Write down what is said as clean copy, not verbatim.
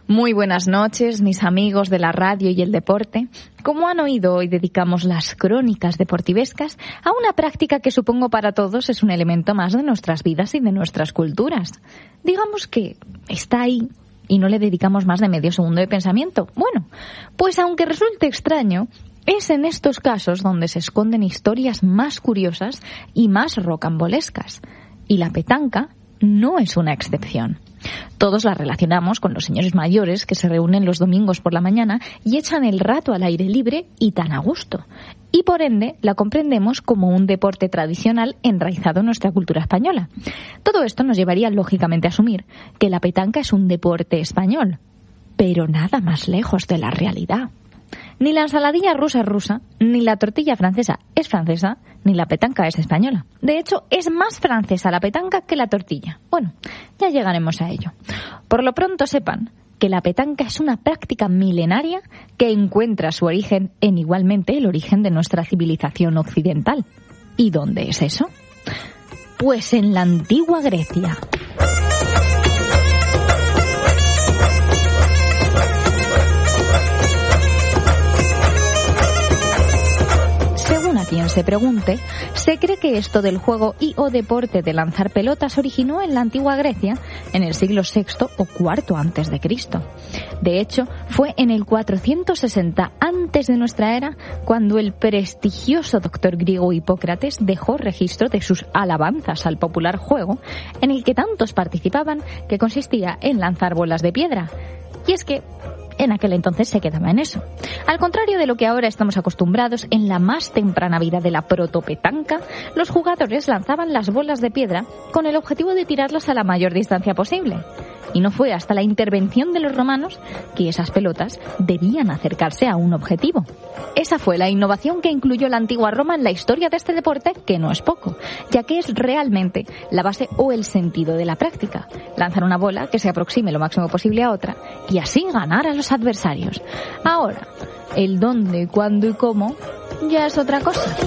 Muy buenas noches, mis amigos de la radio y el deporte. Como han oído, hoy dedicamos las crónicas deportivescas a una práctica que supongo para todos es un elemento más de nuestras vidas y de nuestras culturas. Digamos que está ahí y no le dedicamos más de medio segundo de pensamiento. Bueno, pues aunque resulte extraño, es en estos casos donde se esconden historias más curiosas y más rocambolescas. Y la petanca no es una excepción. Todos la relacionamos con los señores mayores que se reúnen los domingos por la mañana y echan el rato al aire libre y tan a gusto. Y por ende la comprendemos como un deporte tradicional enraizado en nuestra cultura española. Todo esto nos llevaría lógicamente a asumir que la petanca es un deporte español, pero nada más lejos de la realidad. Ni la ensaladilla rusa es rusa, ni la tortilla francesa es francesa, ni la petanca es española. De hecho, es más francesa la petanca que la tortilla. Bueno, ya llegaremos a ello. Por lo pronto sepan que la petanca es una práctica milenaria que encuentra su origen en igualmente el origen de nuestra civilización occidental. ¿Y dónde es eso? Pues en la antigua Grecia. Según a quien se pregunte, se cree que esto del juego y o deporte de lanzar pelotas originó en la antigua Grecia en el siglo VI o IV antes de Cristo. De hecho, fue en el 460 antes de nuestra era cuando el prestigioso doctor griego Hipócrates dejó registro de sus alabanzas al popular juego en el que tantos participaban, que consistía en lanzar bolas de piedra. Y es que en aquel entonces se quedaba en eso. Al contrario de lo que ahora estamos acostumbrados, en la más temprana vida de la protopetanca, los jugadores lanzaban las bolas de piedra con el objetivo de tirarlas a la mayor distancia posible. Y no fue hasta la intervención de los romanos que esas pelotas debían acercarse a un objetivo. Esa fue la innovación que incluyó la antigua Roma en la historia de este deporte, que no es poco, ya que es realmente la base o el sentido de la práctica. Lanzar una bola que se aproxime lo máximo posible a otra y así ganar a los adversarios. Ahora, el dónde, cuándo y cómo ya es otra cosa.